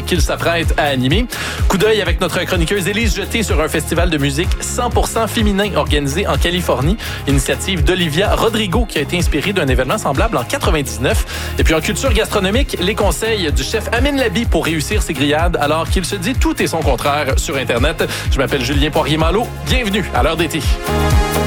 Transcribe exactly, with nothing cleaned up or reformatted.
qu'il s'apprête à animer. Coup d'œil avec notre chroniqueuse Élise Jeté sur un festival de musique cent pour cent féminin organisé en Californie. Initiative d'Olivia Rodrigo qui a été inspirée d'un événement semblable en quatre-vingt-dix-neuf. Et puis en culture gastronomique, les conseils du chef Amin Labi pour réussir ses grillades alors qu'il se dit tout et son contraire sur Internet. Je m'appelle Julien Poirier-Malo. Bienvenue à l'heure d'été.